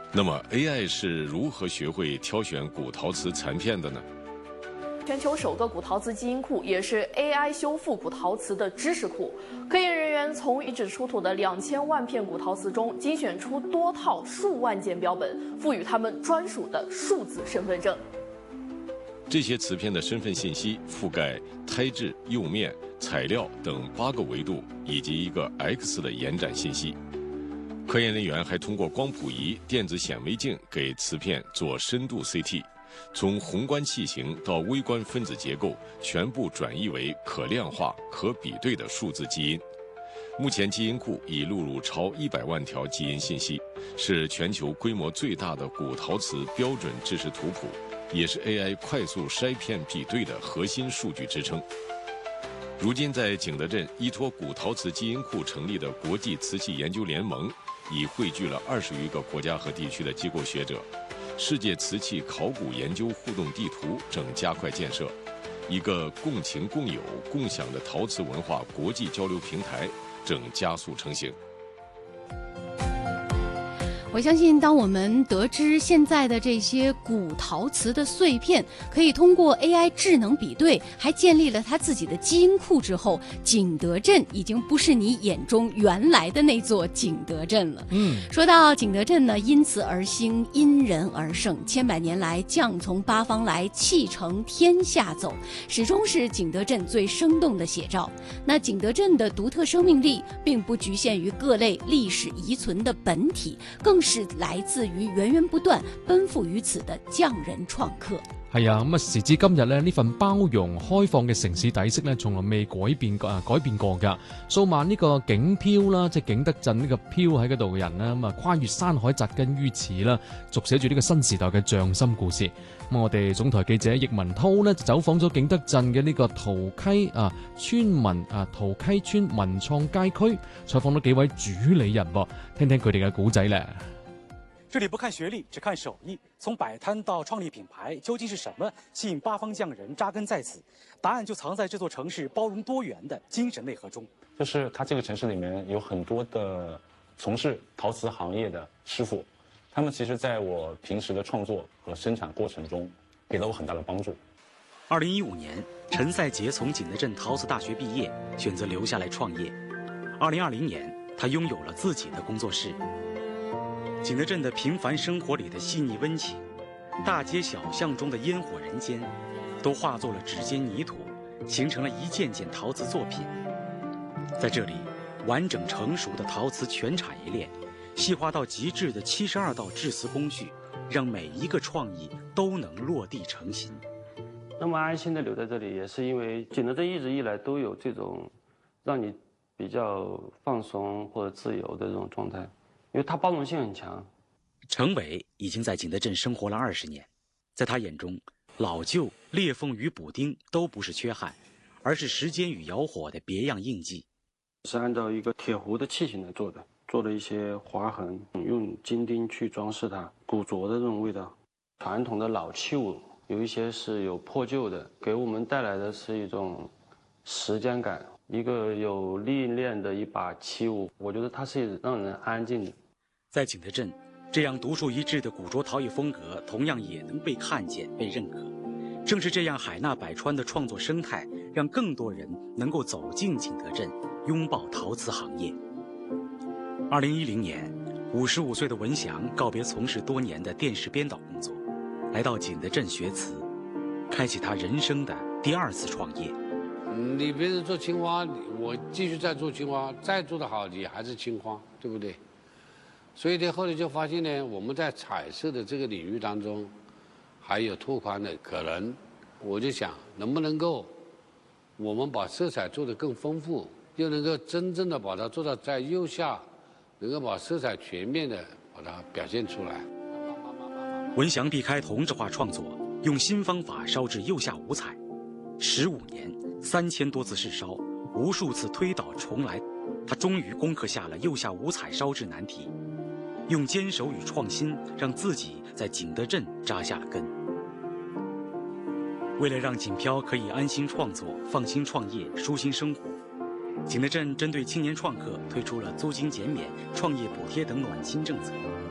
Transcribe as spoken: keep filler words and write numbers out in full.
那么 A I 是如何学会挑选古陶瓷残片的呢？ 全球首个古陶瓷基因库，也是 A I 修复古陶瓷的知识库。科研人员从遗址出土的两千万片古陶瓷中精选出多套数万件标本，赋予它们专属的数字身份证。 这些瓷片的身份信息覆盖胎质、釉面、材料等八个维度，以及一个 X 的延展信息。科研人员还通过光谱仪、电子显微镜给瓷片做深度 C T。从宏观器型到微观分子结构，全部转译为可量化、可比对的数字基因。目前基因库已录入超一百万条基因信息，是全球规模最大的古陶瓷标准制式图谱，也是 A I 快速筛片比对的核心数据支撑。如今，在景德镇依托古陶瓷基因库成立的国际瓷器研究联盟，已汇聚了二十余个国家和地区的机构学者。世界瓷器考古研究互动地图正加快建设，一个共情共有、共享的陶瓷文化国际交流平台正加速成型。 我相信，当我们得知现在的这些古陶瓷的碎片可以通过 A I 智能比对，还建立了它自己的基因库之后，景德镇已经不是你眼中原来的那座景德镇了。嗯，说到景德镇呢，因瓷而兴，因人而盛，千百年来匠从八方来，气承天下走，始终是景德镇最生动的写照。那景德镇的独特生命力，并不局限于各类历史遗存的本体，更是來自於源源不斷奔赴於此的匠人創客。 係啊，咁啊時至今日咧，呢份包容開放嘅城市底色咧，從來未改變過啊，改變過㗎。數萬呢個景漂啦，即係景德鎮呢個漂喺嗰度嘅人啦，咁啊跨越山海扎根於此啦，續寫住呢個新時代嘅匠心故事。咁我哋總台記者易文濤呢，就走訪咗景德鎮嘅呢個陶溪啊村民啊陶溪村文創街區，採訪咗幾位主理人噃，聽聽佢哋嘅故仔咧。 这里不看学历，只看手艺。从摆摊到创立品牌，究竟是什么吸引八方匠人扎根在此？答案就藏在这座城市包容多元的精神内核中。 就是它这个城市里面有很多的从事陶瓷行业的师傅，他们其实在我平时的创作和生产过程中，给了我很大的帮助。 二零一五年，陈赛杰从景德镇陶瓷大学毕业，选择留下来创业。二零二零年，他拥有了自己的工作室。景德镇的平凡生活里的细腻温情，大街小巷中的烟火人间，都化作了指尖泥土，形成了一件件陶瓷作品。在这里，完整成熟的陶瓷全产业链，细化到极致的七十二道制瓷工序，让每一个创意都能落地成型。 那么安心的留在这里，也是因为景德镇一直以来都有这种让你比较放松或者自由的这种状态。因为它包容性很强。 程伟已经在景德镇生活了二十年，在他眼中，老旧、裂缝与补丁都不是缺憾，而是时间与窑火的别样印记。 是按照一个铁壶的器型来做的，做了一些划痕，用金钉去装饰它，古拙的这种味道。传统的老器物有一些是有破旧的，给我们带来的是一种时间感。一个有历练的一把器物，我觉得它是让人安静的。 在景德镇，这样独树一帜的古拙陶艺风格，同样也能被看见、被认可。正是这样海纳百川的创作生态，让更多人能够走进景德镇，拥抱陶瓷行业。二零一零年，五十五岁的文祥告别从事多年的电视编导工作，来到景德镇学瓷，开启他人生的第二次创业。 你别人做青花，我继续再做青花，再做得好，你还是青花，对不对？所以呢，后来就发现呢，我们在彩色的这个领域当中，还有拓宽的可能。我就想，能不能够，我们把色彩做得更丰富，又能够真正的把它做到在釉下，能够把色彩全面的把它表现出来。 文祥避开同质化创作，用新方法烧制釉下五彩，十五年。三千多次试烧，无数次推倒重来，他终于攻克下了釉下五彩烧制难题，用坚守与创新，让自己在景德镇扎下了根。为了让锦漂可以安心创作、放心创业、舒心生活，景德镇针对青年创客推出了租金减免、创业补贴等暖心政策。